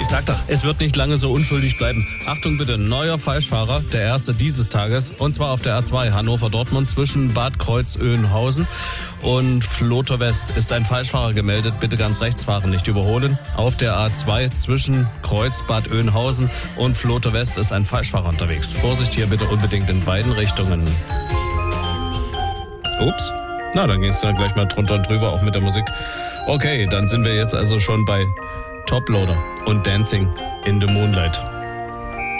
sag doch, es wird nicht lange so unschuldig bleiben. Achtung bitte, neuer Falschfahrer, der erste dieses Tages. Und zwar auf der A2 Hannover-Dortmund zwischen Bad Kreuznachhausen und Vloter West ist ein Falschfahrer gemeldet. Bitte ganz rechts fahren, nicht überholen. Auf der A2 zwischen Kreuz Bad Oeynhausen und Vloter West ist ein Falschfahrer unterwegs. Vorsicht hier bitte unbedingt in beiden Richtungen. Ups. Na, dann ging es dann gleich mal drunter und drüber, auch mit der Musik. Okay, dann sind wir jetzt also schon bei Toploader und Dancing in the Moonlight.